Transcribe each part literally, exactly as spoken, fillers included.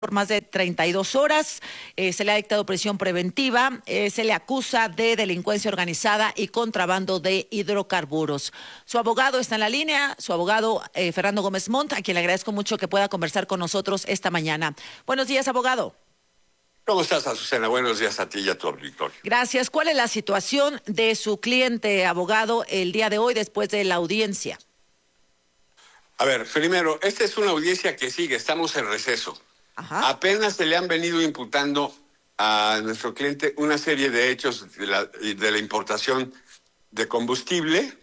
por más de treinta y dos horas, eh, se le ha dictado prisión preventiva, eh, se le acusa de delincuencia organizada y contrabando de hidrocarburos. Su abogado está en la línea, su abogado eh, Fernando Gómez Montt, a quien le agradezco mucho que pueda conversar con nosotros esta mañana. Buenos días, abogado. ¿Cómo estás, Azucena? Buenos días a ti y a tu auditorio. Gracias. ¿Cuál es la situación de su cliente, abogado, el día de hoy después de la audiencia? A ver, primero, esta es una audiencia que sigue, estamos en receso. Ajá. Apenas se le han venido imputando a nuestro cliente una serie de hechos de la, de la importación de combustible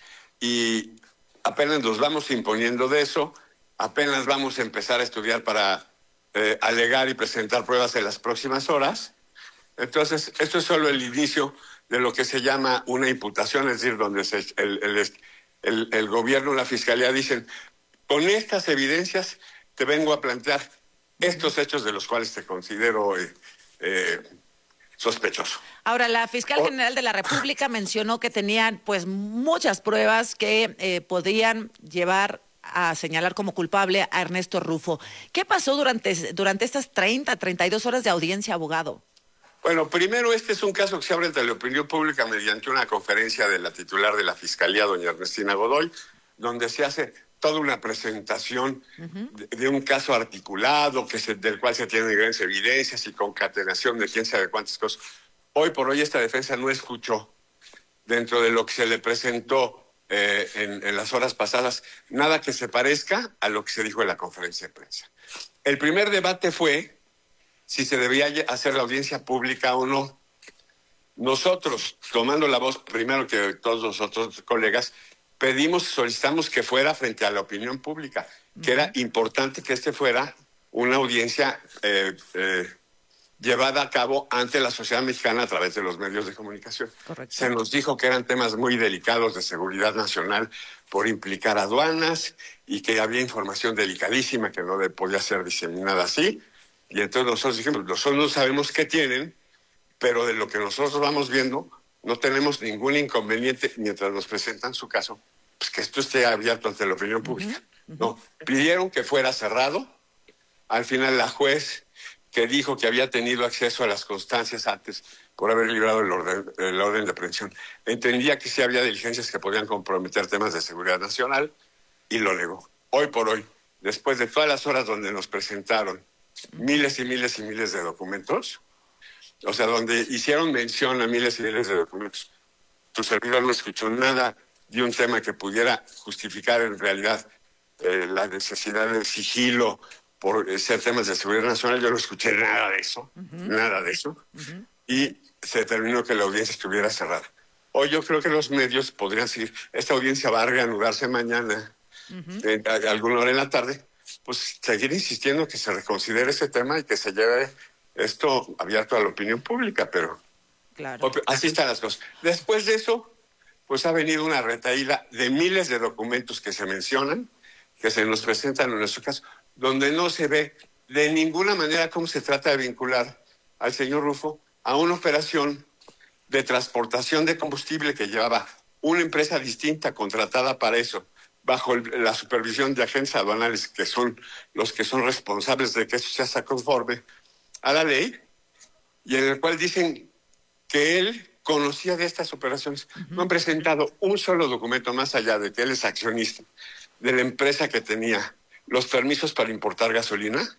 y apenas nos vamos imponiendo de eso, apenas vamos a empezar a estudiar para eh, alegar y presentar pruebas en las próximas horas. Entonces, esto es solo el inicio de lo que se llama una imputación, es decir, donde se, el, el, el, el gobierno y la fiscalía dicen, con estas evidencias te vengo a plantear estos hechos de los cuales te considero eh, eh, sospechoso. Ahora, la fiscal o, general de la República mencionó que tenían pues muchas pruebas que eh, podrían llevar a señalar como culpable a Ernesto Rufo. ¿Qué pasó durante, durante estas treinta, treinta y dos horas de audiencia, abogado? Bueno, primero, este es un caso que se abre ante la opinión pública mediante una conferencia de la titular de la Fiscalía, doña Ernestina Godoy, donde se hace toda una presentación uh-huh. de, de un caso articulado, que se, del cual se tienen grandes evidencias y concatenación de quién sabe cuántas cosas. Hoy por hoy esta defensa no escuchó, dentro de lo que se le presentó eh, en, en las horas pasadas, nada que se parezca a lo que se dijo en la conferencia de prensa. El primer debate fue si se debía hacer la audiencia pública o no. Nosotros, tomando la voz primero que todos los otros colegas, pedimos, solicitamos que fuera frente a la opinión pública, uh-huh. que era importante que este fuera una audiencia eh, eh, llevada a cabo ante la sociedad mexicana a través de los medios de comunicación. Correcto. Se nos dijo que eran temas muy delicados de seguridad nacional por implicar aduanas y que había información delicadísima que no podía ser diseminada así. Y entonces nosotros dijimos, nosotros no sabemos qué tienen, pero de lo que nosotros vamos viendo, no tenemos ningún inconveniente mientras nos presentan su caso, pues que esto esté abierto ante la opinión pública. Uh-huh. No, pidieron que fuera cerrado. Al final la juez, que dijo que había tenido acceso a las constancias antes por haber librado el orden, el orden de aprehensión, entendía que sí había diligencias que podían comprometer temas de seguridad nacional y lo negó. Hoy por hoy, después de todas las horas donde nos presentaron miles y miles y miles de documentos, o sea, donde hicieron mención a miles y miles de documentos, tu servidor no escuchó nada de un tema que pudiera justificar en realidad eh, la necesidad de sigilo por eh, ser temas de seguridad nacional. Yo no escuché nada de eso, uh-huh. nada de eso, uh-huh. y se determinó que la audiencia estuviera cerrada. Hoy yo creo que los medios podrían seguir. Esta audiencia va a reanudarse mañana, uh-huh. eh, a, a alguna hora en la tarde, pues seguir insistiendo que se reconsidere ese tema y que se lleve esto abierto a la opinión pública, pero claro. así están las cosas. Después de eso, pues ha venido una retahíla de miles de documentos que se mencionan, que se nos presentan en nuestro caso, donde no se ve de ninguna manera cómo se trata de vincular al señor Rufo a una operación de transportación de combustible que llevaba una empresa distinta contratada para eso, bajo el, la supervisión de agentes aduanales, que son los que son responsables de que eso se haga conforme a la ley, y en el cual dicen que él conocía de estas operaciones. Uh-huh. No han presentado un solo documento más allá de que él es accionista de la empresa que tenía los permisos para importar gasolina,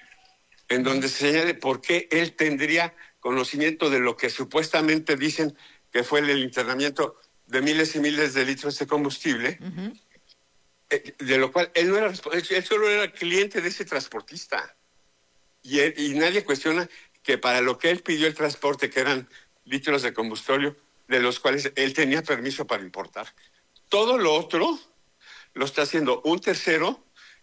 en donde se señale por qué él tendría conocimiento de lo que supuestamente dicen que fue el internamiento de miles y miles de litros de combustible, uh-huh. de lo cual él no era, él solo era cliente de ese transportista. Y, él, y nadie cuestiona que para lo que él pidió el transporte, que eran litros de combustible, de los cuales él tenía permiso para importar. Todo lo otro lo está haciendo un tercero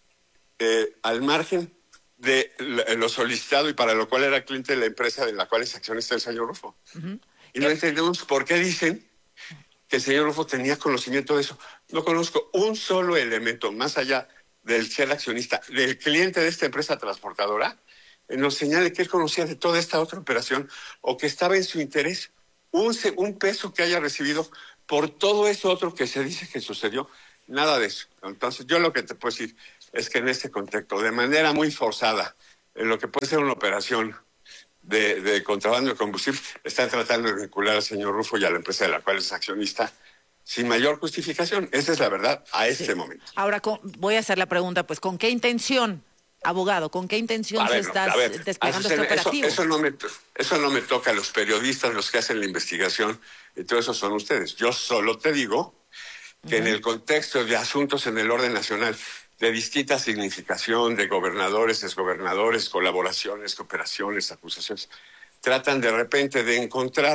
eh, al margen de lo solicitado y para lo cual era cliente de la empresa de la cual es accionista el señor Rufo. Uh-huh. Y no entendemos por qué dicen que el señor Rufo tenía conocimiento de eso. No conozco un solo elemento, más allá del ser accionista, del cliente de esta empresa transportadora, nos señale que él conocía de toda esta otra operación o que estaba en su interés un, un peso que haya recibido por todo eso otro que se dice que sucedió. Nada de eso. Entonces, yo lo que te puedo decir es que en este contexto, de manera muy forzada en lo que puede ser una operación de, de contrabando de combustible, están tratando de vincular al señor Rufo y a la empresa de la cual es accionista sin mayor justificación. Esa es la verdad a este Sí. momento. Ahora con, voy a hacer la pregunta, pues, ¿con qué intención, abogado, con qué intención A se ver, está a ver, desplegando este Azucena, operativo? Eso, eso, no me, eso no me toca a los periodistas, los que hacen la investigación, y todo eso son ustedes. Yo solo te digo que uh-huh. en el contexto de asuntos en el orden nacional de distinta significación, de gobernadores, exgobernadores, colaboraciones, cooperaciones, acusaciones, tratan de repente de encontrar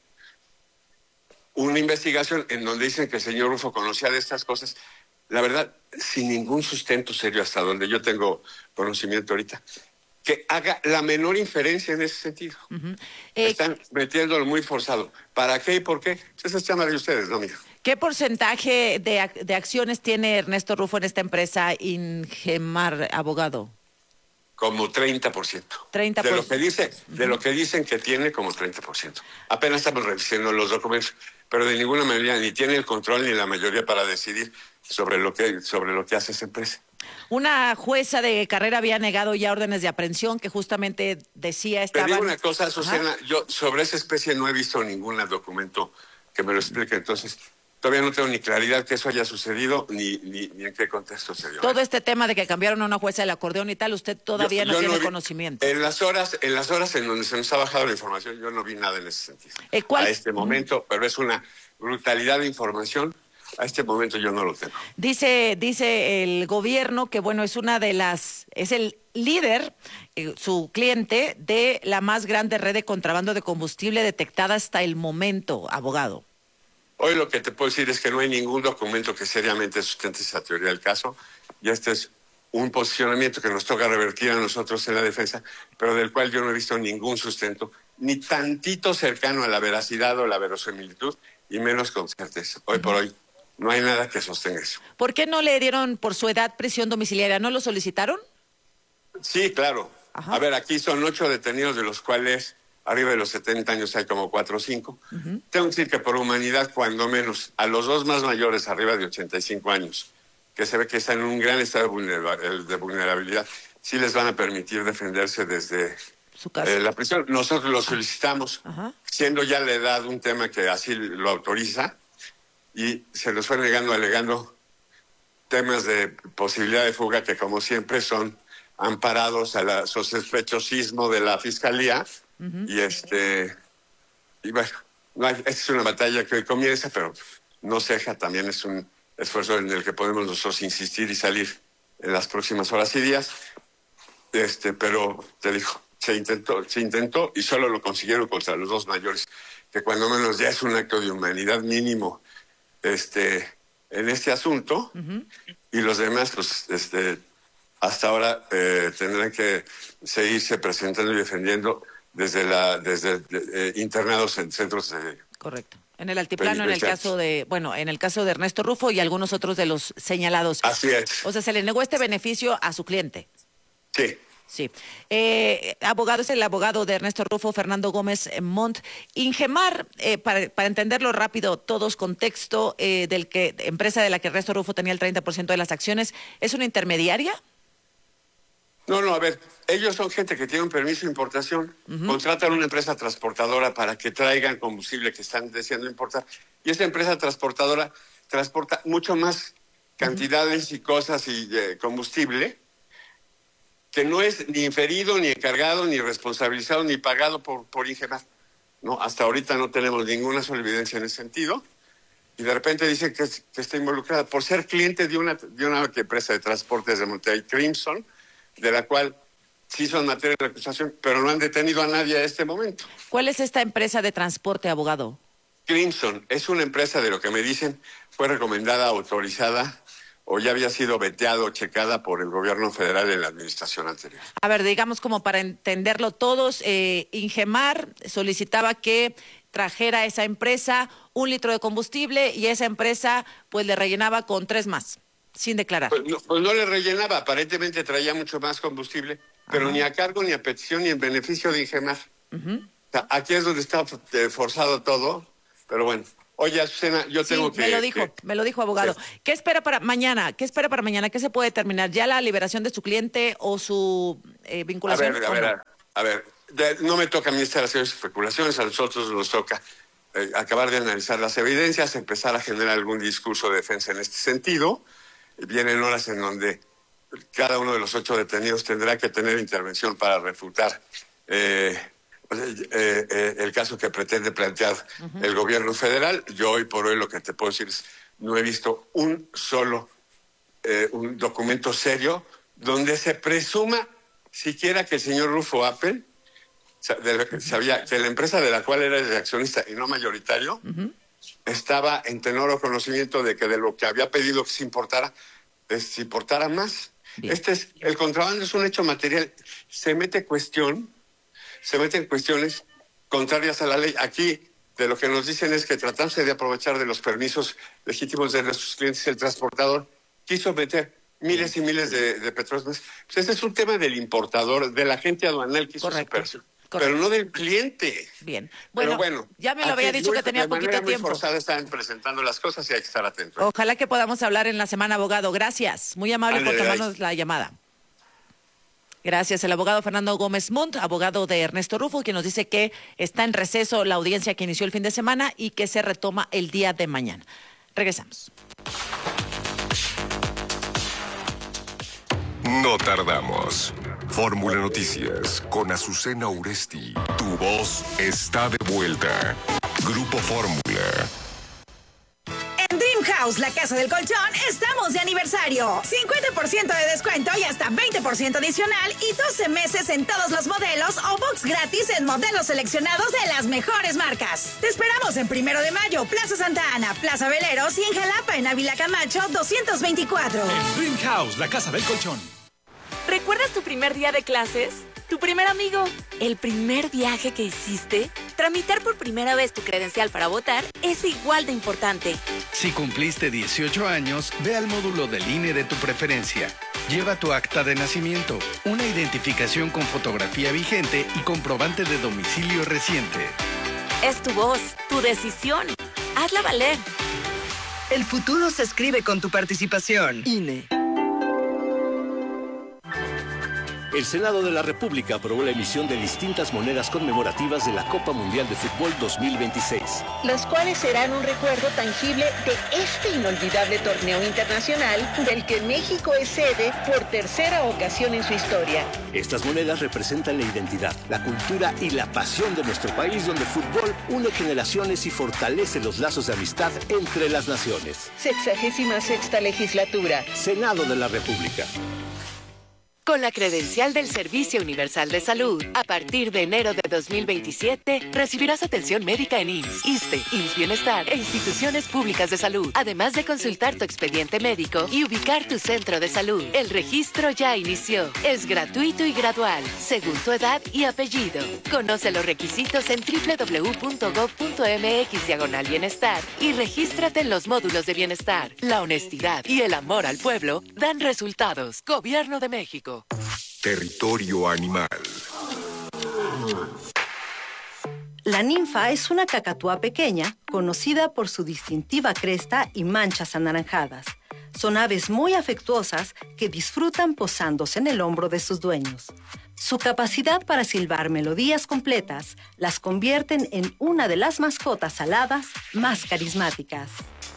una investigación en donde dicen que el señor Rufo conocía de estas cosas, la verdad, sin ningún sustento serio hasta donde yo tengo conocimiento ahorita, que haga la menor inferencia en ese sentido. Uh-huh. eh, Están metiéndolo muy forzado. ¿Para qué y por qué? Esa es chamba de ustedes, no mía. ¿Qué porcentaje de, de acciones tiene Ernesto Rufo en esta empresa Ingemar, abogado? Como treinta por ciento. treinta por ciento. De lo que dice, uh-huh. de lo que dicen que tiene como treinta por ciento. Apenas estamos revisando los documentos, pero de ninguna manera ni tiene el control ni la mayoría para decidir sobre lo que, sobre lo que hace esa empresa. Una jueza de carrera había negado ya órdenes de aprehensión que justamente decía estaban... Te digo una cosa, Azucena, yo sobre esa especie no he visto ningún documento que me lo explique, entonces todavía no tengo ni claridad que eso haya sucedido ni, ni, ni en qué contexto se dio. Todo este tema de que cambiaron a una jueza del acordeón y tal, usted todavía yo, no yo tiene no vi, conocimiento. En las horas, en las horas en donde se nos ha bajado la información, yo no vi nada en ese sentido. Eh, ¿cuál? A este momento, mm. pero es una brutalidad de información. A este momento yo no lo tengo. Dice, dice el gobierno que, bueno, es una de las, es el líder, eh, su cliente, de la más grande red de contrabando de combustible detectada hasta el momento, abogado. Hoy lo que te puedo decir es que no hay ningún documento que seriamente sustente esa teoría del caso, y este es un posicionamiento que nos toca revertir a nosotros en la defensa, pero del cual yo no he visto ningún sustento, ni tantito cercano a la veracidad o la verosimilitud, y menos con certeza. Hoy uh-huh. por hoy no hay nada que sostenga eso. ¿Por qué no le dieron por su edad prisión domiciliaria? ¿No lo solicitaron? Sí, claro. Ajá. A ver, aquí son ocho detenidos, de los cuales arriba de los setenta años hay como cuatro o cinco. Uh-huh. Tengo que decir que por humanidad, cuando menos, a los dos más mayores, arriba de ochenta y cinco años, que se ve que están en un gran estado de vulnerabilidad, sí les van a permitir defenderse desde su casa. Eh, la prisión. Nosotros lo solicitamos, uh-huh. siendo ya la edad un tema que así lo autoriza, y se nos fue negando, alegando temas de posibilidad de fuga que, como siempre, son amparados al la, sospechosismo de la Fiscalía. Uh-huh. Y este y bueno, no hay, esta es una batalla que hoy comienza, pero no ceja, también es un esfuerzo en el que podemos nosotros insistir y salir en las próximas horas y días. Este, pero te digo, se intentó, se intentó y solo lo consiguieron contra los dos mayores, que cuando menos ya es un acto de humanidad mínimo este, en este asunto, uh-huh. y los demás, pues, este, hasta ahora eh, tendrán que seguirse presentando y defendiendo desde la desde de, eh, internados en centros de... Correcto. En el altiplano, en el caso de, bueno, en el caso de Ernesto Rufo y algunos otros de los señalados. Así es. O sea, se le negó este beneficio a su cliente. Sí. Sí. Eh, abogado, es el abogado de Ernesto Rufo, Fernando Gómez Montt. Ingemar, eh, para, para entenderlo rápido, todos contexto, eh, del que empresa de la que Ernesto Rufo tenía el treinta por ciento de las acciones, ¿es una intermediaria? No, no, a ver, ellos son gente que tiene un permiso de importación, uh-huh. contratan una empresa transportadora para que traigan combustible que están deseando importar, y esa empresa transportadora transporta mucho más cantidades uh-huh. y cosas y eh, combustible, que no es ni inferido, ni encargado, ni responsabilizado, ni pagado por, por Ingemar. No, hasta ahorita no tenemos ninguna sola evidencia en ese sentido, y de repente dicen que, que está involucrada por ser cliente de una, de una empresa de transportes de Monterrey, Crimson, de la cual sí son materia de acusación, pero no han detenido a nadie a este momento. ¿Cuál es esta empresa de transporte, abogado? Crimson es una empresa, de lo que me dicen, fue recomendada, autorizada, o ya había sido veteado, checada por el gobierno federal en la administración anterior. A ver, digamos como para entenderlo todos, eh, Ingemar solicitaba que trajera a esa empresa un litro de combustible y esa empresa pues le rellenaba con tres más. Sin declarar. Pues no, pues no le rellenaba, aparentemente traía mucho más combustible, pero Ajá. ni a cargo, ni a petición, ni en beneficio de Ingemar. Uh-huh. O sea, aquí es donde está forzado todo, pero bueno, Oye, Azucena, yo tengo sí, que... me lo dijo, que, me lo dijo, abogado. Sí. ¿Qué espera para mañana? ¿Qué espera para mañana? ¿Qué se puede determinar? ¿Ya la liberación de su cliente o su eh, A vinculación? ver, a o ver, no? a, a ver, de- no me toca a mí estar haciendo especulaciones, a nosotros nos toca eh, acabar de analizar las evidencias, empezar a generar algún discurso de defensa en este sentido. Vienen horas en donde cada uno de los ocho detenidos tendrá que tener intervención para refutar eh, eh, eh, el caso que pretende plantear uh-huh. el gobierno federal. Yo hoy por hoy lo que te puedo decir es no he visto un solo eh, un documento serio donde se presuma siquiera que el señor Rufo Appel sabía que la empresa de la cual era el accionista y no mayoritario uh-huh. estaba en tenor conocimiento de que de lo que había pedido que se importara, se importara más. Bien. Este es, el contrabando es un hecho material. Se mete cuestión, se meten cuestiones contrarias a la ley. Aquí de lo que nos dicen es que tratándose de aprovechar de los permisos legítimos de nuestros clientes, el transportador quiso meter miles y miles de, de petróleos. Pues este es un tema del importador, del agente aduanal que hizo su operación. Pero no del cliente. Bien. Bueno, Pero bueno, ya me lo había dicho que tenía poquito tiempo. De manera muy forzada están presentando las cosas y hay que estar atentos. Ojalá que podamos hablar en la semana, abogado. Gracias. Muy amable Andale, por tomarnos la llamada. Gracias. El abogado Fernando Gómez Munt, abogado de Ernesto Rufo, quien nos dice que está en receso la audiencia que inició el fin de semana y que se retoma el día de mañana. Regresamos. No tardamos. Fórmula Noticias con Azucena Uresti. Tu voz está de vuelta. Grupo Fórmula. En Dream House, la casa del colchón, estamos de aniversario. cincuenta por ciento de descuento y hasta veinte por ciento adicional y doce meses en todos los modelos o box gratis en modelos seleccionados de las mejores marcas. Te esperamos en Primero de Mayo, Plaza Santa Ana, Plaza Veleros y en Jalapa, en Ávila Camacho, doscientos veinticuatro. En Dream House, la casa del colchón. ¿Recuerdas tu primer día de clases? ¿Tu primer amigo? ¿El primer viaje que hiciste? Tramitar por primera vez tu credencial para votar es igual de importante. Si cumpliste dieciocho años, ve al módulo del I N E de tu preferencia. Lleva tu acta de nacimiento, una identificación con fotografía vigente y comprobante de domicilio reciente. Es tu voz, tu decisión. Hazla valer. El futuro se escribe con tu participación. I N E. El Senado de la República aprobó la emisión de distintas monedas conmemorativas de la Copa Mundial de Fútbol dos mil veintiséis. Las cuales serán un recuerdo tangible de este inolvidable torneo internacional del que México es sede por tercera ocasión en su historia. Estas monedas representan la identidad, la cultura y la pasión de nuestro país, donde el fútbol une generaciones y fortalece los lazos de amistad entre las naciones. Sexagésima sexta legislatura. Senado de la República. Con la credencial del Servicio Universal de Salud, a partir de enero de dos mil veintisiete, recibirás atención médica en I M S S, ISSSTE, I M S S Bienestar e instituciones públicas de salud, además de consultar tu expediente médico y ubicar tu centro de salud. El registro ya inició. Es gratuito y gradual, según tu edad y apellido. Conoce los requisitos en doble u doble u doble u punto gob punto eme equis diagonal bienestar y regístrate en los módulos de bienestar. La honestidad y el amor al pueblo dan resultados. Gobierno de México. Territorio animal. La ninfa es una cacatúa pequeña, conocida por su distintiva cresta y manchas anaranjadas. Son aves muy afectuosas que disfrutan posándose en el hombro de sus dueños. Su capacidad para silbar melodías completas las convierten en una de las mascotas aladas más carismáticas.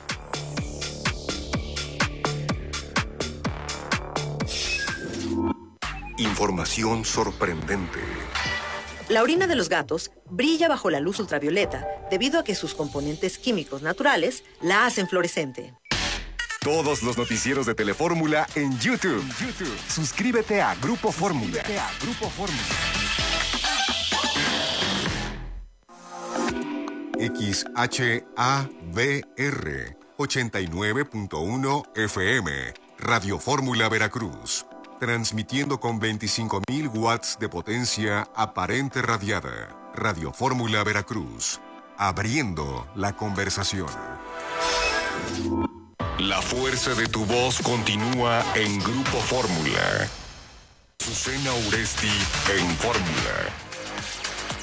Información sorprendente. La orina de los gatos brilla bajo la luz ultravioleta debido a que sus componentes químicos naturales la hacen fluorescente. Todos los noticieros de Telefórmula en YouTube. YouTube. Suscríbete a Grupo Fórmula. a Grupo Fórmula. X H A V R ochenta y nueve punto uno F M. Radio Fórmula Veracruz. Transmitiendo con veinticinco mil watts de potencia aparente radiada. Radio Fórmula Veracruz. Abriendo la conversación. La fuerza de tu voz continúa en Grupo Fórmula. Azucena Uresti en Fórmula.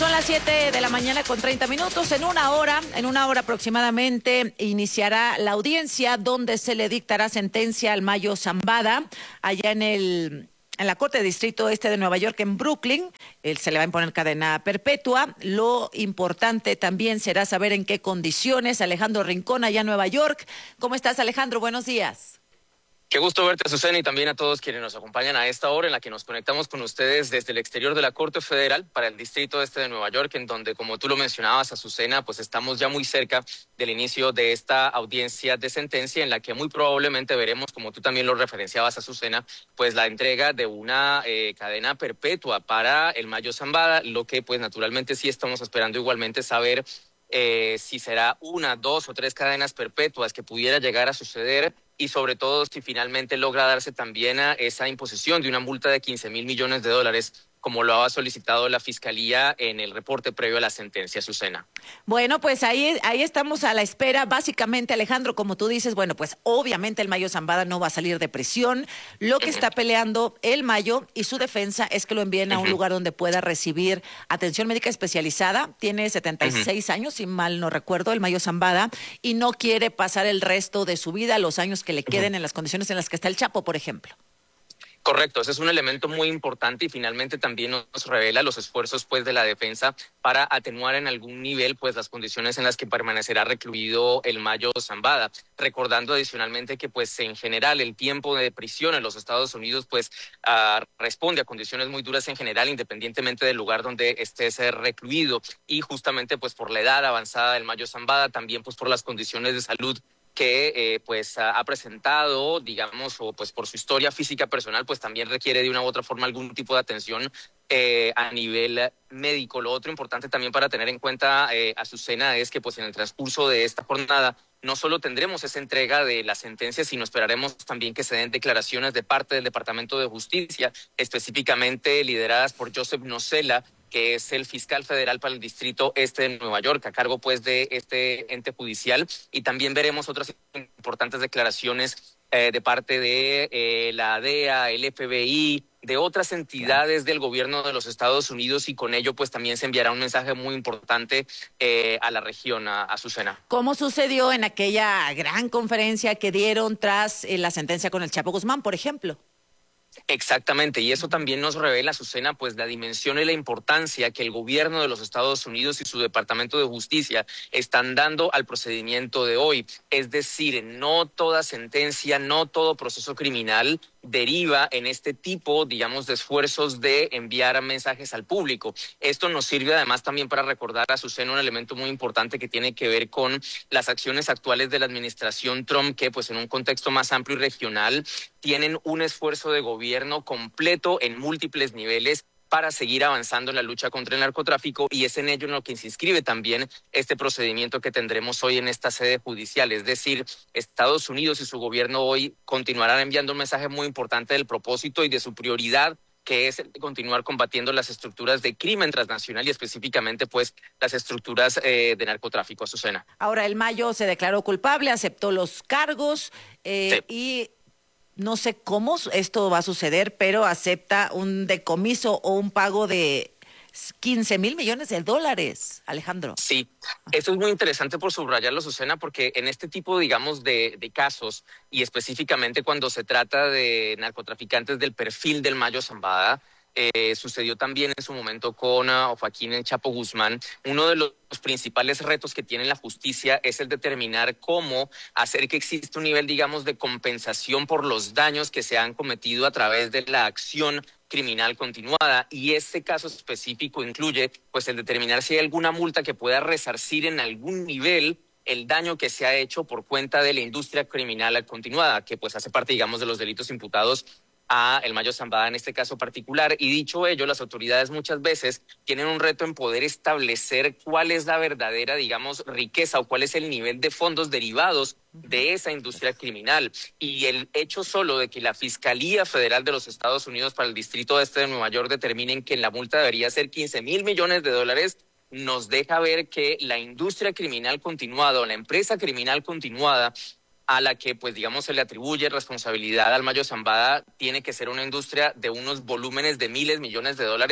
Son las siete de la mañana con treinta minutos. En una hora, en una hora aproximadamente, iniciará la audiencia donde se le dictará sentencia al Mayo Zambada, allá en el... en la Corte de Distrito Este de Nueva York, en Brooklyn. Él se le va a imponer cadena perpetua. Lo importante también será saber en qué condiciones. Alejandro Rincón, allá en Nueva York. ¿Cómo estás, Alejandro? Buenos días. Qué gusto verte, Azucena, y también a todos quienes nos acompañan a esta hora en la que nos conectamos con ustedes desde el exterior de la Corte Federal para el Distrito Este de Nueva York, en donde, como tú lo mencionabas, Azucena, pues estamos ya muy cerca del inicio de esta audiencia de sentencia en la que muy probablemente veremos, como tú también lo referenciabas, Azucena, pues la entrega de una eh, cadena perpetua para el Mayo Zambada, lo que pues naturalmente sí estamos esperando igualmente saber eh, si será una, dos o tres cadenas perpetuas que pudiera llegar a suceder, y sobre todo si finalmente logra darse también a esa imposición de una multa de quince mil millones de dólares, como lo ha solicitado la Fiscalía en el reporte previo a la sentencia, Azucena. Bueno, pues ahí, ahí estamos a la espera. Básicamente, Alejandro, como tú dices, bueno, pues obviamente el Mayo Zambada no va a salir de prisión. Lo que uh-huh. está peleando el Mayo y su defensa es que lo envíen a un uh-huh. lugar donde pueda recibir atención médica especializada. Tiene setenta y seis uh-huh. años, si mal no recuerdo, el Mayo Zambada, y no quiere pasar el resto de su vida, los años que le queden uh-huh. en las condiciones en las que está el Chapo, por ejemplo. Correcto, ese es un elemento muy importante y finalmente también nos revela los esfuerzos pues de la defensa para atenuar en algún nivel pues las condiciones en las que permanecerá recluido el Mayo Zambada, recordando adicionalmente que pues en general el tiempo de prisión en los Estados Unidos pues uh, responde a condiciones muy duras en general, independientemente del lugar donde esté ser recluido, y justamente pues por la edad avanzada del Mayo Zambada, también pues por las condiciones de salud que eh, pues ha presentado, digamos, o pues por su historia física personal, pues también requiere de una u otra forma algún tipo de atención eh, a nivel médico. Lo otro importante también para tener en cuenta, eh, Azucena, es que pues en el transcurso de esta jornada no solo tendremos esa entrega de la sentencia, sino esperaremos también que se den declaraciones de parte del Departamento de Justicia, específicamente lideradas por Joseph Nocella, que es el fiscal federal para el Distrito Este de Nueva York, a cargo pues de este ente judicial, y también veremos otras importantes declaraciones eh, de parte de eh, la D E A, el F B I, de otras entidades del gobierno de los Estados Unidos, y con ello pues también se enviará un mensaje muy importante eh, a la región, a, a Azucena. ¿Cómo sucedió en aquella gran conferencia que dieron tras eh, la sentencia con el Chapo Guzmán, por ejemplo? Exactamente, y eso también nos revela, Azucena, pues la dimensión y la importancia que el gobierno de los Estados Unidos y su Departamento de Justicia están dando al procedimiento de hoy. Es decir, no toda sentencia, no todo proceso criminal deriva en este tipo, digamos, de esfuerzos de enviar mensajes al público. Esto nos sirve además también para recordar, a Azucena, un elemento muy importante que tiene que ver con las acciones actuales de la administración Trump, que pues en un contexto más amplio y regional tienen un esfuerzo de gobierno completo en múltiples niveles para seguir avanzando en la lucha contra el narcotráfico, y es en ello en lo que se inscribe también este procedimiento que tendremos hoy en esta sede judicial. Es decir, Estados Unidos y su gobierno hoy continuarán enviando un mensaje muy importante del propósito y de su prioridad, que es continuar combatiendo las estructuras de crimen transnacional y específicamente pues las estructuras eh, de narcotráfico, Azucena. Ahora, el Mayo se declaró culpable, aceptó los cargos eh, sí. y... no sé cómo esto va a suceder, pero acepta un decomiso o un pago de quince mil millones de dólares, Alejandro. Sí, esto es muy interesante por subrayarlo, Azucena, porque en este tipo, digamos, de, de casos, y específicamente cuando se trata de narcotraficantes del perfil del Mayo Zambada, Eh, sucedió también en su momento con uh, Joaquín El Chapo Guzmán. Uno de los principales retos que tiene la justicia es el determinar cómo hacer que exista un nivel, digamos, de compensación por los daños que se han cometido a través de la acción criminal continuada, y este caso específico incluye pues el determinar si hay alguna multa que pueda resarcir en algún nivel el daño que se ha hecho por cuenta de la industria criminal continuada, que pues hace parte, digamos, de los delitos imputados a el Mayo Zambada en este caso particular. Y dicho ello, las autoridades muchas veces tienen un reto en poder establecer cuál es la verdadera, digamos, riqueza o cuál es el nivel de fondos derivados de esa industria criminal. Y el hecho solo de que la Fiscalía Federal de los Estados Unidos para el Distrito Este de Nueva York determinen que la multa debería ser quince mil millones de dólares nos deja ver que la industria criminal continuada o la empresa criminal continuada a la que, pues digamos, se le atribuye responsabilidad al Mayo Zambada, tiene que ser una industria de unos volúmenes de miles, millones de dólares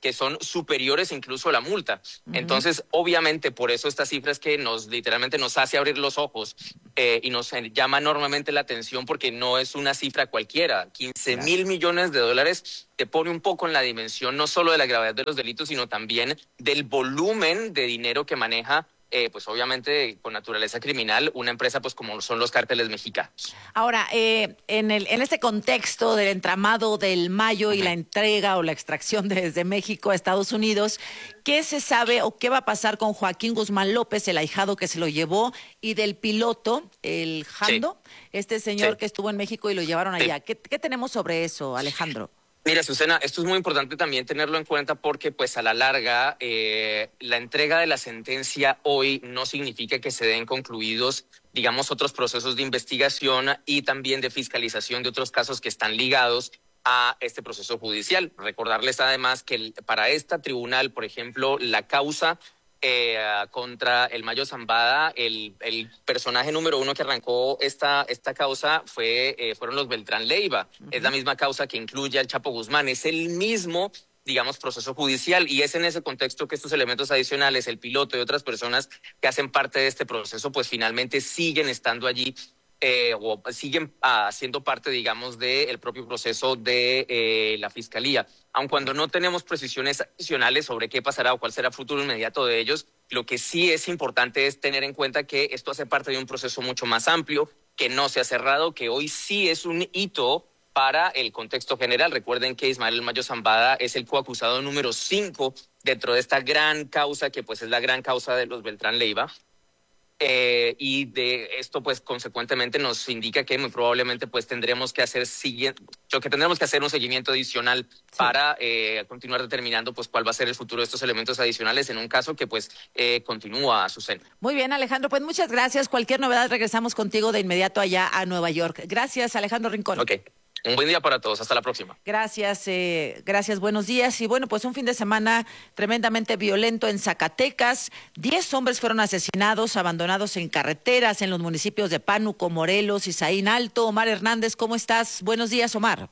que son superiores incluso a la multa. Uh-huh. Entonces, obviamente, por eso estas cifras que nos literalmente nos hace abrir los ojos eh, y nos llama enormemente la atención, porque no es una cifra cualquiera. quince mil millones de dólares te pone un poco en la dimensión no solo de la gravedad de los delitos, sino también del volumen de dinero que maneja Eh, pues obviamente con naturaleza criminal, una empresa pues como son los cárteles mexicanos. Ahora, eh, en, el, en este contexto del entramado del Mayo y la entrega o la extracción desde México a Estados Unidos, ¿qué se sabe o qué va a pasar con Joaquín Guzmán López, el ahijado que se lo llevó, y del piloto, el Jando, sí. este señor sí. que estuvo en México y lo llevaron allá? Sí. ¿Qué, ¿Qué tenemos sobre eso, Alejandro? Mira, Susana, esto es muy importante también tenerlo en cuenta porque, pues, a la larga, eh, la entrega de la sentencia hoy no significa que se den concluidos, digamos, otros procesos de investigación y también de fiscalización de otros casos que están ligados a este proceso judicial. Recordarles además que el, para esta tribunal, por ejemplo, la causa Eh, contra el Mayo Zambada, el, el personaje número uno que arrancó esta, esta causa fue, eh, fueron los Beltrán Leiva. Uh-huh. Es la misma causa que incluye al Chapo Guzmán. Es el mismo, digamos, proceso judicial, y es en ese contexto que estos elementos adicionales, el piloto y otras personas que hacen parte de este proceso, pues finalmente siguen estando allí eh, o siguen ah, siendo parte, digamos, del propio proceso de eh, la Fiscalía. Aun cuando no tenemos precisiones adicionales sobre qué pasará o cuál será el futuro inmediato de ellos, lo que sí es importante es tener en cuenta que esto hace parte de un proceso mucho más amplio, que no se ha cerrado, que hoy sí es un hito para el contexto general. Recuerden que Ismael El Mayo Zambada es el coacusado número cinco dentro de esta gran causa, que pues es la gran causa de los Beltrán Leiva. Eh, y de esto pues consecuentemente nos indica que muy probablemente pues tendremos que hacer siguiente, que tendremos que hacer un seguimiento adicional sí. para eh, continuar determinando pues cuál va a ser el futuro de estos elementos adicionales en un caso que pues eh, continúa su seno. Muy bien, Alejandro, pues muchas gracias. Cualquier novedad regresamos contigo de inmediato allá a Nueva York. Gracias, Alejandro Rincón. Ok. Un buen día para todos. Hasta la próxima. Gracias, eh, gracias, buenos días. Y bueno, pues un fin de semana tremendamente violento en Zacatecas. Diez hombres fueron asesinados, abandonados en carreteras en los municipios de Pánuco, Morelos y Zaín Alto. Omar Hernández, ¿cómo estás? Buenos días, Omar.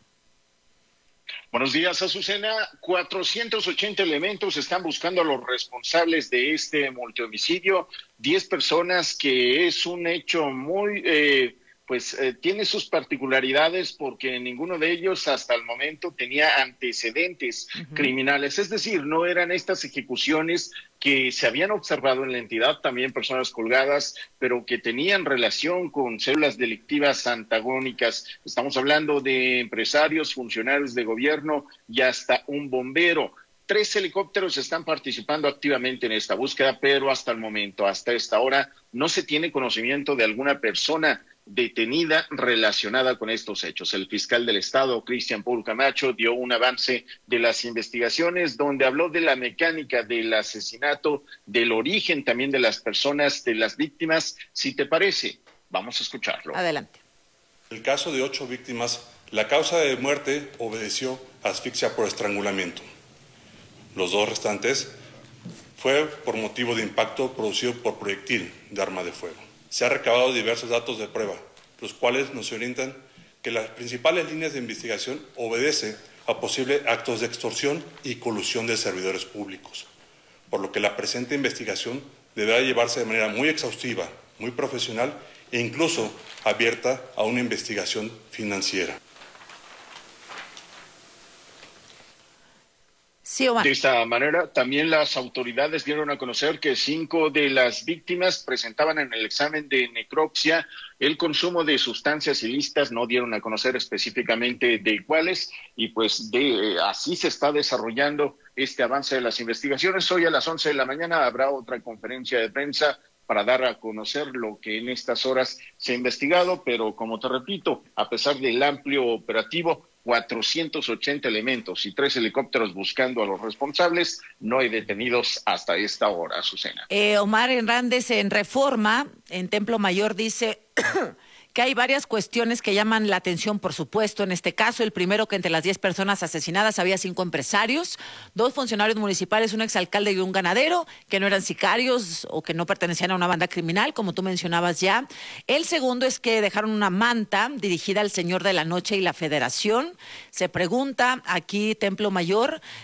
Buenos días, Azucena. cuatrocientos ochenta elementos están buscando a los responsables de este multihomicidio. Diez personas, que es un hecho muy... Eh, pues eh, tiene sus particularidades porque ninguno de ellos hasta el momento tenía antecedentes uh-huh. criminales, es decir, no eran estas ejecuciones que se habían observado en la entidad, también personas colgadas, pero que tenían relación con células delictivas antagónicas. Estamos hablando de empresarios, funcionarios de gobierno y hasta un bombero. Tres helicópteros están participando activamente en esta búsqueda, pero hasta el momento, hasta esta hora, no se tiene conocimiento de alguna persona detenida relacionada con estos hechos. El fiscal del Estado, Cristian Paul Camacho, dio un avance de las investigaciones donde habló de la mecánica del asesinato, del origen también de las personas, de las víctimas. Si te parece, vamos a escucharlo. Adelante. En el caso de ocho víctimas, la causa de muerte obedeció a asfixia por estrangulamiento. Los dos restantes fue por motivo de impacto producido por proyectil de arma de fuego. Se han recabado diversos datos de prueba, los cuales nos orientan que las principales líneas de investigación obedecen a posibles actos de extorsión y colusión de servidores públicos, por lo que la presente investigación deberá llevarse de manera muy exhaustiva, muy profesional e incluso abierta a una investigación financiera. Sí, Omar. De esta manera, también las autoridades dieron a conocer que cinco de las víctimas presentaban en el examen de necropsia el consumo de sustancias ilícitas, no dieron a conocer específicamente de cuáles, y pues de así se está desarrollando este avance de las investigaciones. Hoy a las once de la mañana habrá otra conferencia de prensa para dar a conocer lo que en estas horas se ha investigado, pero como te repito, a pesar del amplio operativo, cuatrocientos ochenta elementos y tres helicópteros buscando a los responsables, no hay detenidos hasta esta hora, Azucena. Eh, Omar Hernández, en Reforma, en Templo Mayor, dice que hay varias cuestiones que llaman la atención, por supuesto. En este caso, el primero, que entre las diez personas asesinadas había cinco empresarios, dos funcionarios municipales, un exalcalde y un ganadero, que no eran sicarios o que no pertenecían a una banda criminal, como tú mencionabas ya. El segundo es que dejaron una manta dirigida al Señor de la Noche y la Federación. Se pregunta aquí, Templo Mayor,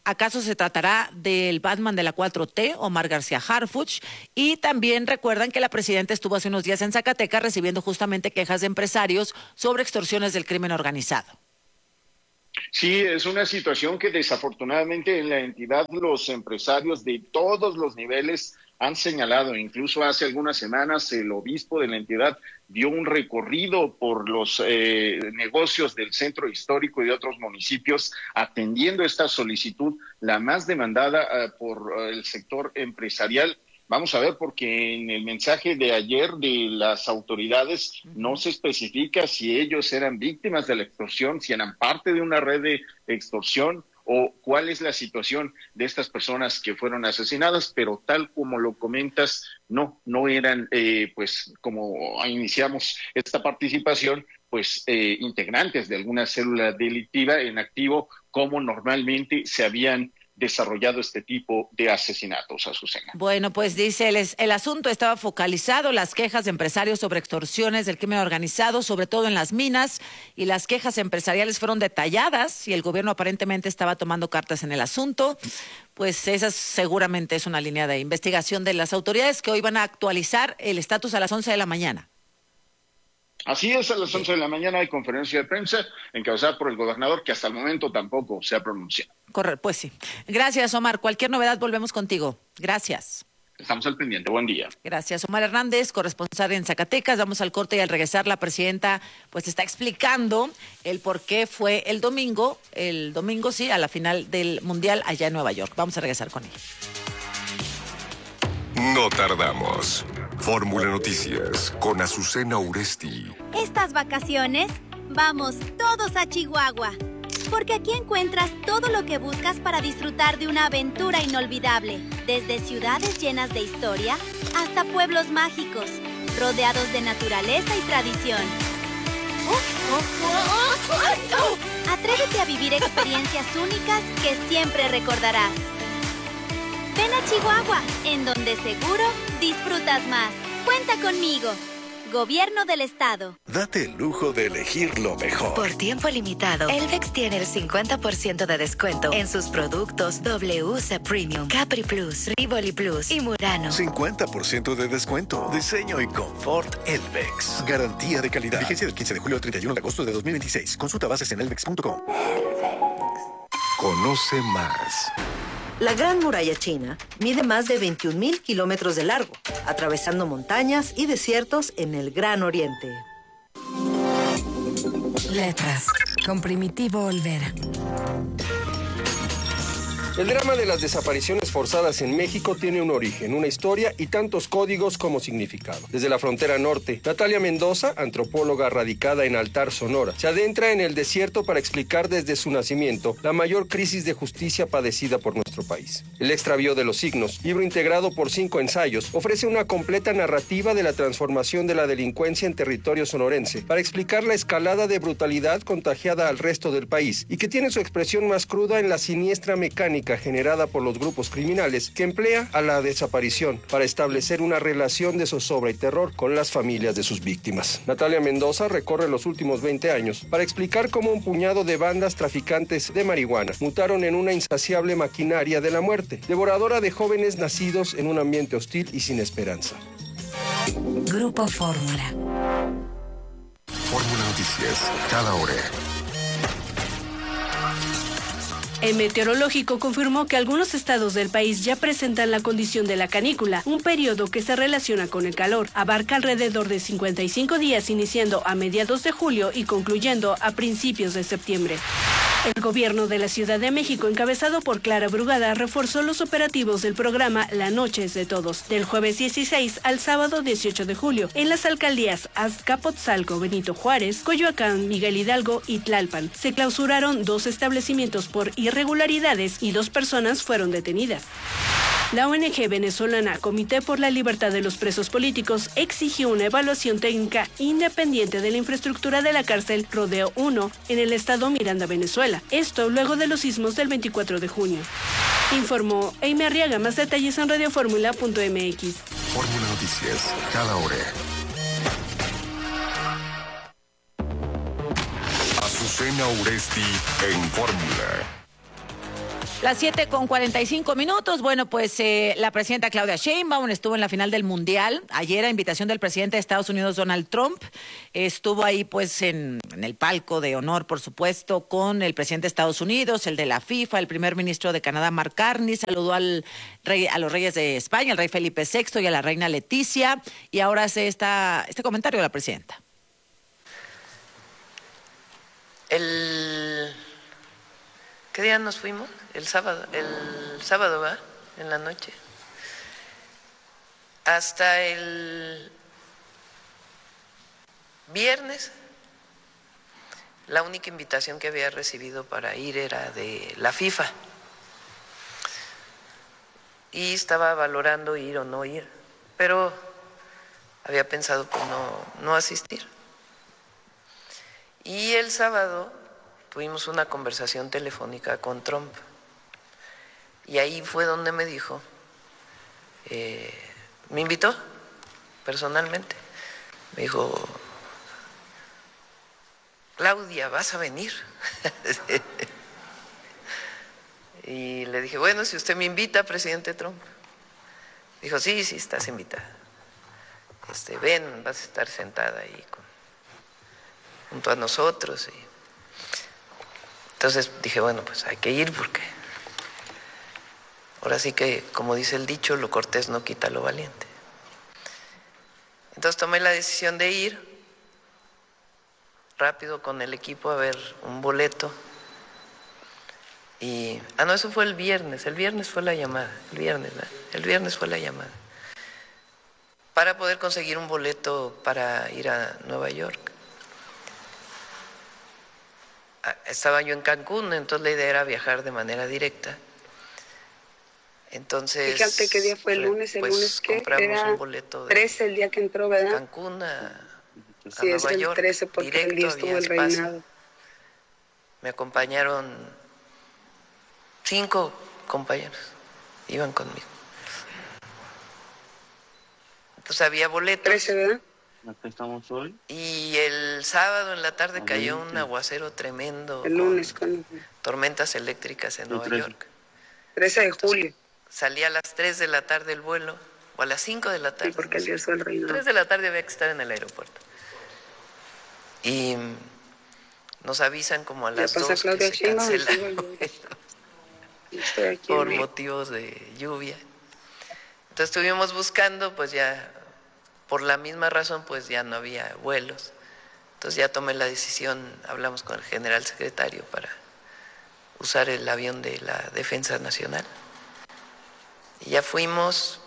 ¿Acaso se tratará del Batman de la cuatro T, Omar García Harfuch? Y también recuerdan que la presidenta estuvo hace unos días en Zacatecas recibiendo justamente quejas de empresarios sobre extorsiones del crimen organizado. Sí, es una situación que desafortunadamente en la entidad los empresarios de todos los niveles han señalado. Incluso hace algunas semanas el obispo de la entidad dio un recorrido por los eh, negocios del centro histórico y de otros municipios atendiendo esta solicitud, la más demandada eh, por eh, el sector empresarial. Vamos a ver, porque en el mensaje de ayer de las autoridades no se especifica si ellos eran víctimas de la extorsión, si eran parte de una red de extorsión o cuál es la situación de estas personas que fueron asesinadas, pero tal como lo comentas, no, no eran, eh, pues, como iniciamos esta participación, pues, eh, integrantes de alguna célula delictiva en activo, como normalmente se habían desarrollado este tipo de asesinatos, Azucena. Bueno, pues dice, el, el asunto estaba focalizado, las quejas de empresarios sobre extorsiones del crimen organizado, sobre todo en las minas, y las quejas empresariales fueron detalladas y el gobierno aparentemente estaba tomando cartas en el asunto. Pues esa seguramente es una línea de investigación de las autoridades que hoy van a actualizar el estatus a las once de la mañana. Así es, a las once de la mañana hay conferencia de prensa encabezada por el gobernador, que hasta el momento tampoco se ha pronunciado. Correcto, pues sí. Gracias, Omar. Cualquier novedad volvemos contigo. Gracias. Estamos al pendiente. Buen día. Gracias, Omar Hernández, corresponsal en Zacatecas. Vamos al corte y al regresar la presidenta pues está explicando el por qué fue el domingo, el domingo sí, a la final del Mundial allá en Nueva York. Vamos a regresar con ella. No tardamos. Fórmula Noticias con Azucena Uresti. Estas vacaciones vamos todos a Chihuahua, porque aquí encuentras todo lo que buscas para disfrutar de una aventura inolvidable, desde ciudades llenas de historia hasta pueblos mágicos, rodeados de naturaleza y tradición. Atrévete a vivir experiencias únicas que siempre recordarás. Ven a Chihuahua, en donde seguro disfrutas más. Cuenta conmigo. Gobierno del Estado. Date el lujo de elegir lo mejor. Por tiempo limitado, Elvex tiene el cincuenta por ciento de descuento en sus productos W C Premium, Capri Plus, Rivoli Plus y Murano. cincuenta por ciento de descuento. Diseño y confort Elvex. Garantía de calidad. Vigencia del quince de julio al treinta y uno de agosto de dos mil veintiséis. Consulta bases en elvex punto com. Conoce más. La Gran Muralla China mide más de veintiún mil kilómetros de largo, atravesando montañas y desiertos en el Gran Oriente. Letras, con Primitivo Olvera. El drama de las desapariciones forzadas en México tiene un origen, una historia y tantos códigos como significado. Desde la frontera norte, Natalia Mendoza, antropóloga radicada en Altar, Sonora, se adentra en el desierto para explicar desde su nacimiento la mayor crisis de justicia padecida por nuestro país. El extravío de los signos, libro integrado por cinco ensayos, ofrece una completa narrativa de la transformación de la delincuencia en territorio sonorense para explicar la escalada de brutalidad contagiada al resto del país y que tiene su expresión más cruda en la siniestra mecánica generada por los grupos criminales que emplea a la desaparición para establecer una relación de zozobra y terror con las familias de sus víctimas. Natalia Mendoza recorre los últimos veinte años para explicar cómo un puñado de bandas traficantes de marihuana mutaron en una insaciable maquinaria de la muerte, devoradora de jóvenes nacidos en un ambiente hostil y sin esperanza. Grupo Fórmula. Fórmula Noticias, cada hora. El meteorológico confirmó que algunos estados del país ya presentan la condición de la canícula, un periodo que se relaciona con el calor. Abarca alrededor de cincuenta y cinco días, iniciando a mediados de julio y concluyendo a principios de septiembre. El gobierno de la Ciudad de México, encabezado por Clara Brugada, reforzó los operativos del programa La Noche es de Todos, del jueves dieciséis al sábado dieciocho de julio, en las alcaldías Azcapotzalco, Benito Juárez, Coyoacán, Miguel Hidalgo y Tlalpan. Se clausuraron dos establecimientos por irregularidades y dos personas fueron detenidas. La O N G venezolana Comité por la Libertad de los Presos Políticos exigió una evaluación técnica independiente de la infraestructura de la cárcel Rodeo uno en el estado Miranda, Venezuela. Esto luego de los sismos del veinticuatro de junio. Informó Eime Arriaga. Más detalles en radioformula punto m x. Fórmula Noticias, cada hora. Azucena Uresti en Fórmula. Las siete con cuarenta y cinco minutos. Bueno, pues eh, la presidenta Claudia Sheinbaum estuvo en la final del Mundial. Ayer, a invitación del presidente de Estados Unidos, Donald Trump, estuvo ahí pues en, en el palco de honor, por supuesto, con el presidente de Estados Unidos, el de la FIFA, el primer ministro de Canadá, Mark Carney. Saludó al rey, a los reyes de España, al rey Felipe sexto y a la reina Leticia. Y ahora hace esta, este comentario de la presidenta. El... ¿Qué día nos fuimos? El sábado, el sábado, ¿va? En la noche. Hasta el viernes, la única invitación que había recibido para ir era de la FIFA. Y estaba valorando ir o no ir, pero había pensado pues no, no asistir. Y el sábado tuvimos una conversación telefónica con Trump. Y ahí fue donde me dijo, eh, me invitó personalmente, me dijo, Claudia, ¿vas a venir? Y le dije, bueno, si usted me invita, presidente Trump. Dijo, sí, sí, estás invitada. Este, ven, vas a estar sentada ahí con, junto a nosotros. Y entonces dije, bueno, pues hay que ir porque ahora sí que, como dice el dicho, lo cortés no quita lo valiente. Entonces tomé la decisión de ir rápido con el equipo a ver un boleto. Y, ah, no, eso fue el viernes, el viernes fue la llamada, el viernes, ¿verdad? El viernes fue la llamada. Para poder conseguir un boleto para ir a Nueva York. Estaba yo en Cancún, entonces la idea era viajar de manera directa. Entonces, fíjate qué día fue el lunes, el pues, lunes que compramos era un boleto de trece el día que entró, ¿verdad? Cancún a, a sí, Nueva es el York, trece porque directo, el día estuvo el espacio. reinado. Me acompañaron cinco compañeros, iban conmigo. Entonces había boletos. trece, ¿verdad? Acá estamos hoy. Y el sábado en la tarde cayó un aguacero tremendo. El lunes, con tormentas eléctricas en Nueva York. trece de julio. Salía a las tres de la tarde el vuelo, o a las cinco de la tarde. Sí, porque el día fue el reinado. tres de la tarde había que estar en el aeropuerto. Y nos avisan como a las dos que se cancela el vuelo por motivos de lluvia. Entonces estuvimos buscando, pues ya, por la misma razón, pues ya no había vuelos. Entonces ya tomé la decisión, hablamos con el general secretario para usar el avión de la Defensa Nacional. Y ya fuimos,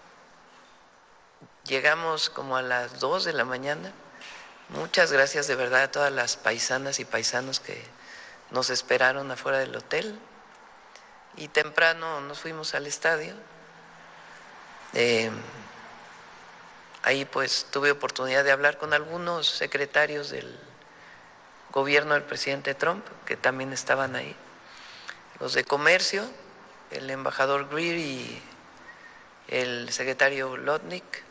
llegamos como a las dos de la mañana. Muchas gracias de verdad a todas las paisanas y paisanos que nos esperaron afuera del hotel. Y temprano nos fuimos al estadio. Eh, ahí pues tuve oportunidad de hablar con algunos secretarios del gobierno del presidente Trump, que también estaban ahí. Los de comercio, el embajador Greer y el secretario Lotnick,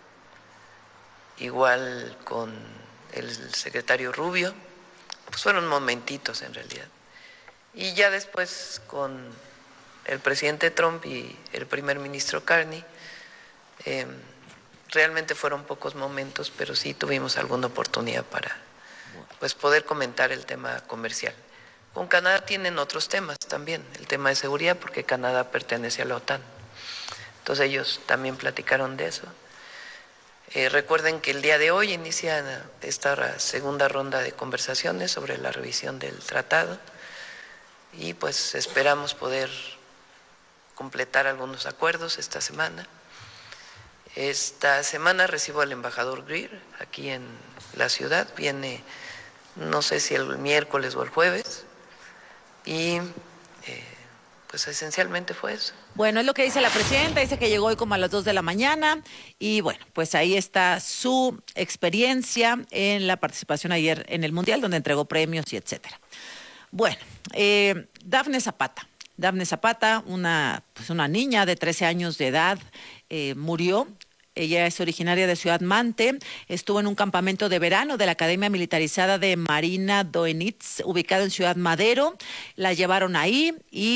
igual con el secretario Rubio, pues fueron momentitos en realidad. Y ya después con el presidente Trump y el primer ministro Carney, eh, realmente fueron pocos momentos, pero sí tuvimos alguna oportunidad para pues, poder comentar el tema comercial. Con Canadá tienen otros temas también, el tema de seguridad, porque Canadá pertenece a la OTAN. Entonces ellos también platicaron de eso. Eh, recuerden que el día de hoy inicia esta segunda ronda de conversaciones sobre la revisión del tratado y pues esperamos poder completar algunos acuerdos esta semana. Esta semana recibo al embajador Greer aquí en la ciudad, viene no sé si el miércoles o el jueves y eh, pues esencialmente fue eso. Bueno, es lo que dice la presidenta, dice que llegó hoy como a las dos de la mañana y bueno, pues ahí está su experiencia en la participación ayer en el Mundial, donde entregó premios y etcétera. Bueno, eh, Dafne Zapata, Dafne Zapata, una, pues una niña de trece años de edad, eh, murió. Ella es originaria de Ciudad Mante, estuvo en un campamento de verano de la Academia Militarizada de Marina Doenitz, ubicado en Ciudad Madero. La llevaron ahí y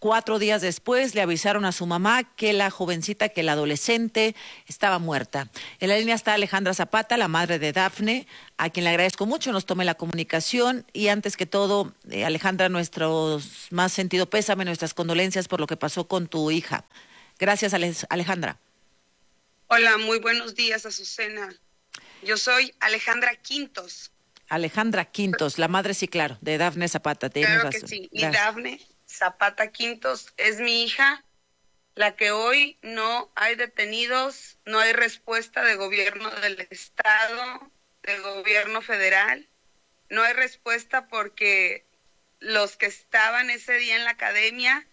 Cuatro días después le avisaron a su mamá que la jovencita, que la adolescente, estaba muerta. En la línea está Alejandra Zapata, la madre de Dafne, a quien le agradezco mucho nos tome la comunicación. Y antes que todo, eh, Alejandra, nuestro más sentido pésame, nuestras condolencias por lo que pasó con tu hija. Gracias, Alejandra. Hola, muy buenos días, Azucena. Yo soy Alejandra Quintos. Alejandra Quintos, la madre, sí, claro, de Dafne Zapata. Claro razón. que sí. Y Gracias. Dafne Zapata Quintos es mi hija, la que hoy no hay detenidos, no hay respuesta de gobierno del estado, del gobierno federal, no hay respuesta porque los que estaban ese día en la academia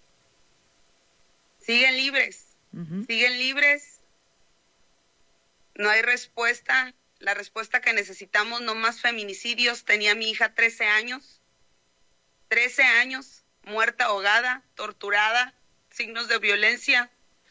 siguen libres, uh-huh. siguen libres, no hay respuesta. La respuesta que necesitamos, no más feminicidios. Tenía mi hija trece años, trece años, muerta, ahogada, torturada, signos de violencia.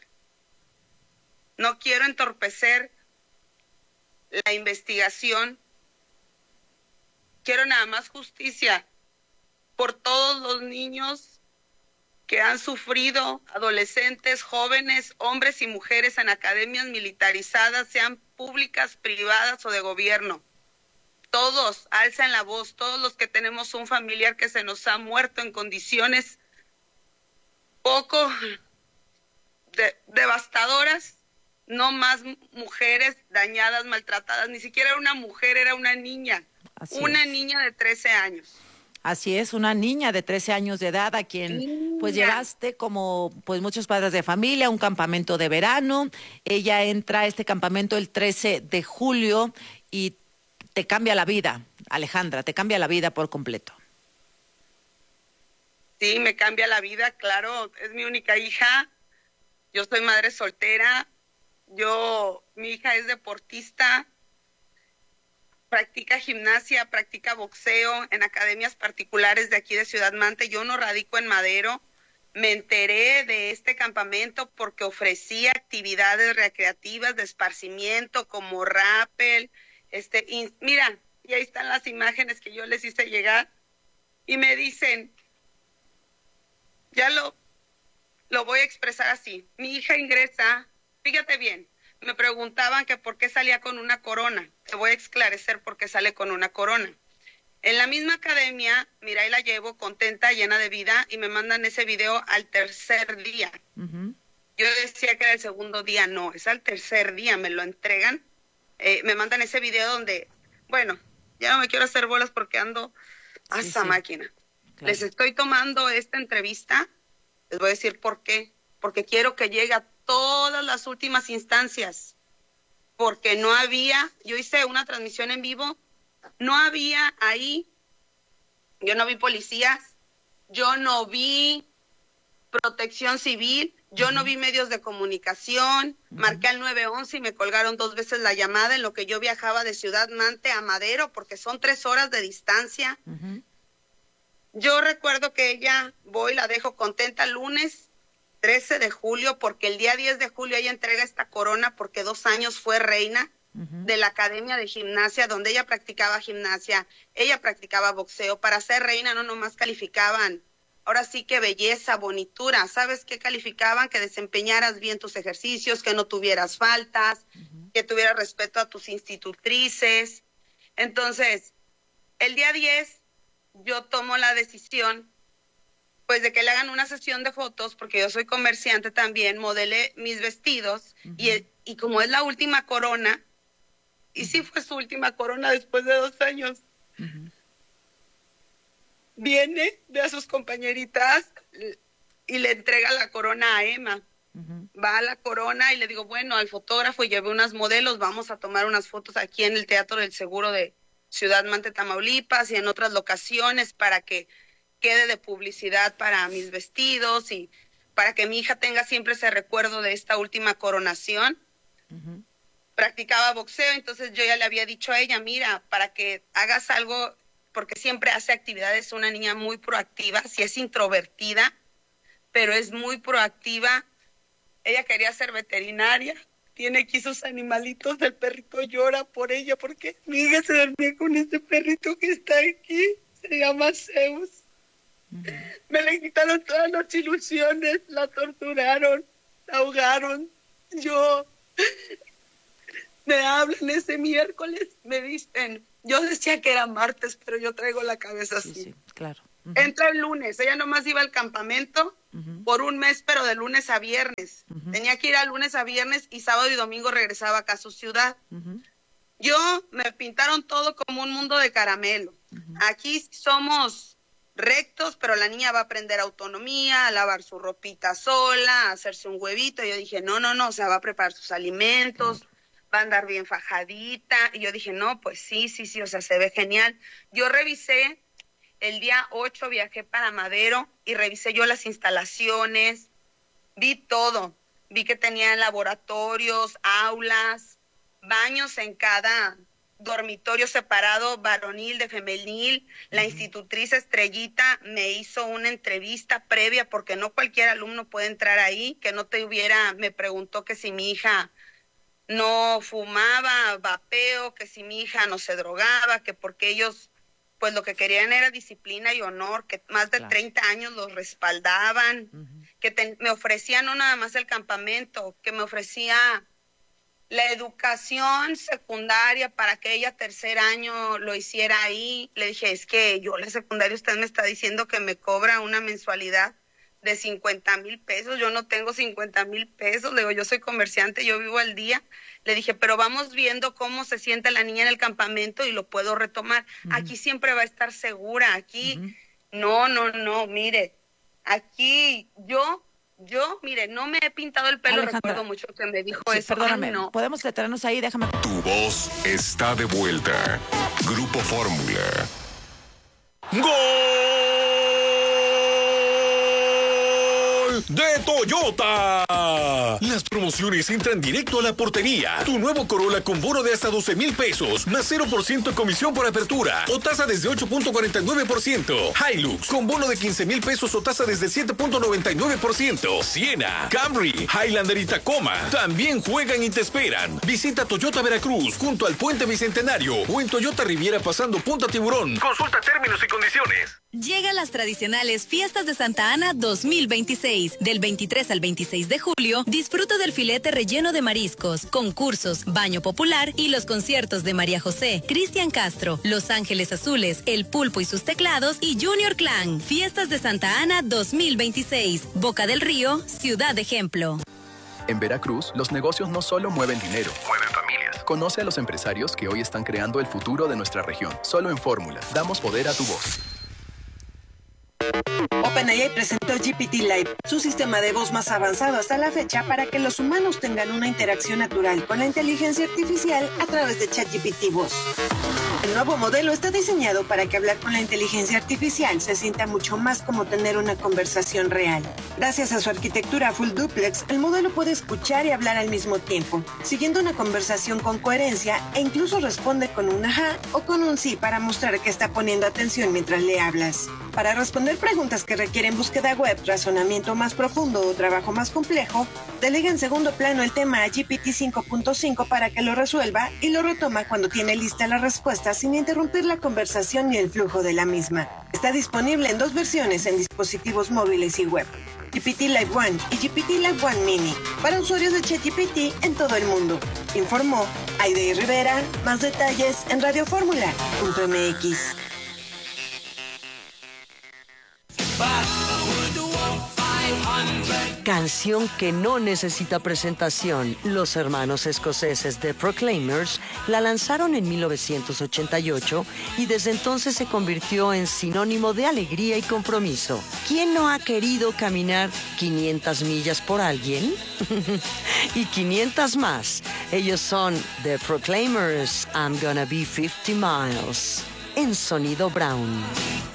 No quiero entorpecer la investigación. Quiero nada más justicia por todos los niños que han sufrido, adolescentes, jóvenes, hombres y mujeres en academias militarizadas, sean públicas, privadas o de gobierno. Todos alzan la voz, todos los que tenemos un familiar que se nos ha muerto en condiciones poco de, devastadoras, no más mujeres dañadas, maltratadas, ni siquiera era una mujer, era una niña, Así una es. niña de trece años. Así es, una niña de trece años de edad a quien niña. pues llevaste como pues muchos padres de familia a un campamento de verano. Ella entra a este campamento el trece de julio y te cambia la vida, Alejandra, te cambia la vida por completo. Sí, me cambia la vida, claro, es mi única hija. Yo soy madre soltera. Yo, mi hija es deportista. Practica gimnasia, practica boxeo en academias particulares de aquí de Ciudad Mante. Yo no radico en Madero. Me enteré de este campamento porque ofrecía actividades recreativas de esparcimiento como rappel. Este, y, mira, y ahí están las imágenes que yo les hice llegar. Y me dicen, ya lo, lo voy a expresar así. Mi hija ingresa, fíjate bien. Me preguntaban que por qué salía con una corona. Te voy a esclarecer por qué sale con una corona. En la misma academia, mira, ahí la llevo contenta, llena de vida, y me mandan ese video al tercer día. Uh-huh. Yo decía que era el segundo día, no, es al tercer día, me lo entregan. Eh, me mandan ese video donde, bueno, ya no me quiero hacer bolas porque ando a sí, esa sí. máquina. Claro. Les estoy tomando esta entrevista, les voy a decir por qué. Porque quiero que llegue a todas las últimas instancias, porque no había, yo hice una transmisión en vivo, no había ahí, yo no vi policías, yo no vi protección civil, yo uh-huh. no vi medios de comunicación, uh-huh. marqué al nueve once y me colgaron dos veces la llamada en lo que yo viajaba de Ciudad Mante a Madero, porque son tres horas de distancia. Uh-huh. Yo recuerdo que ella, voy, la dejo contenta lunes, trece de julio, porque el día diez de julio ella entrega esta corona porque dos años fue reina uh-huh. de la Academia de Gimnasia, donde ella practicaba gimnasia, ella practicaba boxeo. Para ser reina no nomás calificaban, ahora sí que belleza, bonitura, ¿sabes qué calificaban? Que desempeñaras bien tus ejercicios, que no tuvieras faltas, uh-huh. que tuvieras respeto a tus institutrices. Entonces, el día diez yo tomo la decisión pues de que le hagan una sesión de fotos, porque yo soy comerciante también, modelé mis vestidos, uh-huh. y, y como es la última corona, y sí fue su última corona después de dos años, uh-huh. viene, ve a sus compañeritas y le entrega la corona a Emma. Uh-huh. Va a la corona y le digo, bueno, al fotógrafo, y llevé unas modelos, vamos a tomar unas fotos aquí en el Teatro del Seguro de Ciudad Mante, Tamaulipas, y en otras locaciones para que quede de publicidad para mis vestidos y para que mi hija tenga siempre ese recuerdo de esta última coronación. Uh-huh. Practicaba boxeo, entonces yo ya le había dicho a ella, mira, para que hagas algo, porque siempre hace actividades, una niña muy proactiva, sí es introvertida, pero es muy proactiva. Ella quería ser veterinaria, tiene aquí sus animalitos, el perrito llora por ella, porque mi hija se dormía con este perrito que está aquí, se llama Zeus. Me le quitaron todas las ilusiones, la torturaron, la ahogaron. Yo, me hablan ese miércoles, me dicen, yo decía que era martes, pero yo traigo la cabeza así. Sí, sí, claro. Uh-huh. Entra el lunes, ella nomás iba al campamento uh-huh. por un mes, pero de lunes a viernes. Uh-huh. Tenía que ir a lunes a viernes y sábado y domingo regresaba acá a su ciudad. Uh-huh. Yo, me pintaron todo como un mundo de caramelo. Uh-huh. Aquí somos rectos, pero la niña va a aprender autonomía, a lavar su ropita sola, a hacerse un huevito. Y yo dije, no, no, no, o sea, va a preparar sus alimentos, uh-huh. va a andar bien fajadita. Y yo dije, no, pues sí, sí, sí, o sea, se ve genial. Yo revisé, el día ocho viajé para Madero y revisé yo las instalaciones, vi todo. Vi que tenían laboratorios, aulas, baños en cada dormitorio separado, varonil, de femenil. La uh-huh. institutriz Estrellita me hizo una entrevista previa porque no cualquier alumno puede entrar ahí, que no te hubiera, me preguntó que si mi hija no fumaba vapeo, que si mi hija no se drogaba, que porque ellos pues lo que querían era disciplina y honor, que más de claro. treinta años los respaldaban, uh-huh. que te, me ofrecían no nada más el campamento, que me ofrecía la educación secundaria para que ella tercer año lo hiciera ahí. Le dije, es que yo la secundaria, usted me está diciendo que me cobra una mensualidad de cincuenta mil pesos, yo no tengo cincuenta mil pesos, le digo, yo soy comerciante, yo vivo al día. Le dije, pero vamos viendo cómo se siente la niña en el campamento y lo puedo retomar. Uh-huh. Aquí siempre va a estar segura, aquí, uh-huh. no, no, no, mire, aquí yo, yo, mire, no me he pintado el pelo, Alejandra, recuerdo mucho que me dijo sí, eso. Perdóname, Ay, no. podemos detenernos ahí, déjame. Tu voz está de vuelta. Grupo Fórmula. ¡Gol de Toyota! Las promociones entran directo a la portería. Tu nuevo Corolla con bono de hasta doce mil pesos, más cero por ciento de comisión por apertura o tasa desde ocho punto cuarenta y nueve por ciento. Hilux con bono de quince mil pesos o tasa desde siete punto noventa y nueve por ciento. Siena, Camry, Highlander y Tacoma también juegan y te esperan. Visita Toyota Veracruz junto al Puente Bicentenario o en Toyota Riviera pasando Punta Tiburón. Consulta términos y condiciones. Llegan las tradicionales Fiestas de Santa Ana dos mil veintiséis. Del veintitrés al veintiséis de julio, disfruta del filete relleno de mariscos, concursos, baño popular y los conciertos de María José, Cristian Castro, Los Ángeles Azules, El Pulpo y sus teclados y Junior Clan. Fiestas de Santa Ana dos mil veintiséis. Boca del Río, ciudad ejemplo. En Veracruz, los negocios no solo mueven dinero, mueven familias. Conoce a los empresarios que hoy están creando el futuro de nuestra región. Solo en Fórmula, damos poder a tu voz. OpenAI presentó G P T Live, su sistema de voz más avanzado hasta la fecha para que los humanos tengan una interacción natural con la inteligencia artificial a través de ChatGPT Voz. El nuevo modelo está diseñado para que hablar con la inteligencia artificial se sienta mucho más como tener una conversación real. Gracias a su arquitectura full duplex, el modelo puede escuchar y hablar al mismo tiempo, siguiendo una conversación con coherencia e incluso responde con un ajá o con un sí para mostrar que está poniendo atención mientras le hablas. Para responder preguntas que requieren búsqueda web, razonamiento más profundo o trabajo más complejo, delega en segundo plano el tema a G P T cinco punto cinco para que lo resuelva y lo retoma cuando tiene lista la respuesta sin interrumpir la conversación ni el flujo de la misma. Está disponible en dos versiones en dispositivos móviles y web. G P T Live One y G P T Live One Mini para usuarios de ChatGPT en todo el mundo. Informó Aide Rivera. Más detalles en radioformula punto m x. Canción que no necesita presentación. Los hermanos escoceses The Proclaimers la lanzaron en mil novecientos ochenta y ocho y desde entonces se convirtió en sinónimo de alegría y compromiso. ¿Quién no ha querido caminar quinientas millas por alguien? Y quinientas más. Ellos son The Proclaimers, I'm Gonna Be fifty miles. En Sonido Brown.